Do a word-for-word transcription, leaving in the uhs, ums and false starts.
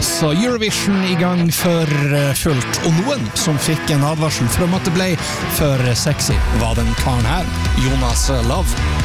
altså Eurovision i gang for fullt, og noen som fikk en advarsel for om at det ble for sexy var den karen her, Jonas Love.